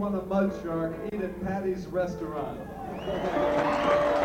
want a mud shark, eat at Patty's Restaurant.